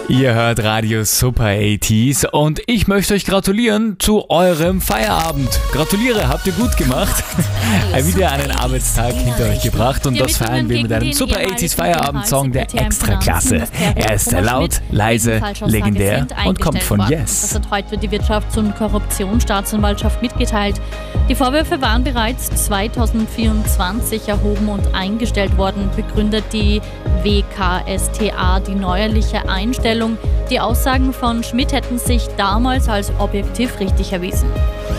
Ihr hört Radio Super 80s und ich möchte euch gratulieren zu eurem Feierabend. Gratuliere, habt ihr gut gemacht. Wieder einen Arbeitstag hinter euch gebracht und das feiern wir mit einem Super 80s Feierabendsong der Extraklasse. Er ist sehr laut, leise, legendär und kommt von Yes. Das hat heute die Wirtschafts- und Korruptionsstaatsanwaltschaft mitgeteilt. Die Vorwürfe waren bereits 2024 erhoben und eingestellt worden, begründet die WKStA die neuerliche Einstellung. Die Aussagen von Schmidt hätten sich damals als objektiv richtig erwiesen.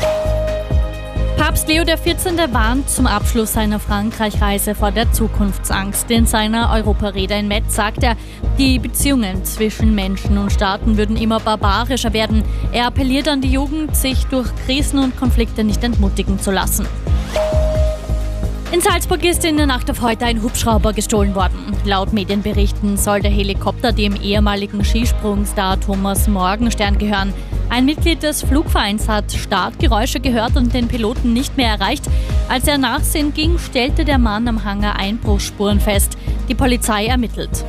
Papst Leo XIV. Warnt zum Abschluss seiner Frankreich-Reise vor der Zukunftsangst. In seiner Europarede in Metz sagt er, die Beziehungen zwischen Menschen und Staaten würden immer barbarischer werden. Er appelliert an die Jugend, sich durch Krisen und Konflikte nicht entmutigen zu lassen. In Salzburg ist in der Nacht auf heute ein Hubschrauber gestohlen worden. Laut Medienberichten soll der Helikopter dem ehemaligen Skisprungstar Thomas Morgenstern gehören. Ein Mitglied des Flugvereins hat Startgeräusche gehört und den Piloten nicht mehr erreicht. Als er nachsehen ging, stellte der Mann am Hangar Einbruchsspuren fest. Die Polizei ermittelt.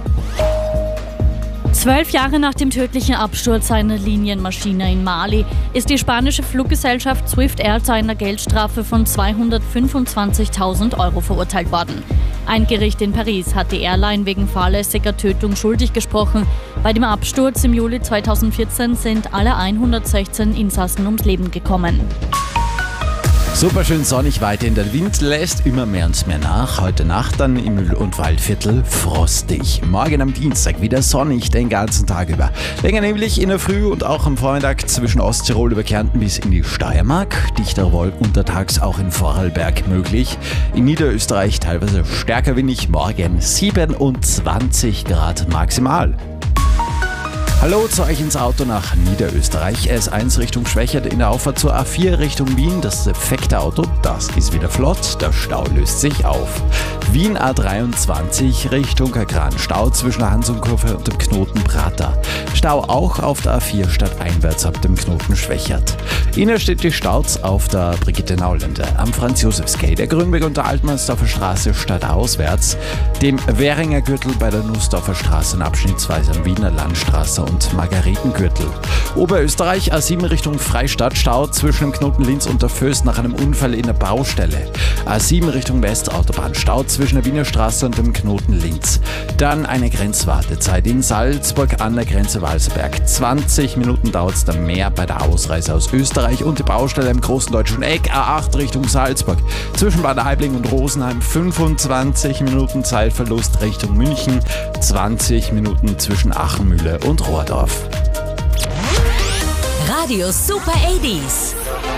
12 Jahre nach dem tödlichen Absturz einer Linienmaschine in Mali ist die spanische Fluggesellschaft Swift Air zu einer Geldstrafe von 225.000 € verurteilt worden. Ein Gericht in Paris hat die Airline wegen fahrlässiger Tötung schuldig gesprochen. Bei dem Absturz im Juli 2014 sind alle 116 Insassen ums Leben gekommen. Super schön sonnig weiterhin. Der Wind lässt immer mehr und mehr nach. Heute Nacht dann im Müll- und Waldviertel frostig. Morgen am Dienstag wieder sonnig den ganzen Tag über. Länger nämlich in der Früh und auch am Vormittag zwischen Osttirol über Kärnten bis in die Steiermark. Dichter Wolken untertags auch in Vorarlberg möglich. In Niederösterreich teilweise stärker windig. Morgen 27 Grad maximal. Hallo zu euch ins Auto nach Niederösterreich. S1 Richtung Schwächert in der Auffahrt zur A4 Richtung Wien. Das defekte Auto, das ist wieder flott. Der Stau löst sich auf. Wien A23 Richtung Kran. Stau zwischen der Hansumkurve und dem Knoten Prater. Stau auch auf der A4 stadteinwärts ab dem Knoten Schwächert. Innerstädtische Staus auf der Brigitte-Naulende, am Franz-Josefs-Quai, der Grünberg und der Altmannsdorfer Straße stadtauswärts, dem Währinger Gürtel bei der Nussdorfer Straße und abschnittsweise am Wiener Landstraße und Margaretengürtel. Oberösterreich A7 Richtung Freistadt, Stau zwischen dem Knoten Linz und der Föst nach einem Unfall in der Baustelle. A7 Richtung Westautobahn, Stau zwischen der Wiener Straße und dem Knoten Linz. Dann eine Grenzwartezeit in Salzburg an der Grenze Walserberg. 20 Minuten dauert es dann mehr bei der Ausreise aus Österreich und die Baustelle im großen deutschen Eck A8 Richtung Salzburg. Zwischen Bad Aibling und Rosenheim 25 Minuten Zeitverlust Richtung München, 20 Minuten zwischen Achenmühle und Rohrdorf. Radio Super 80s.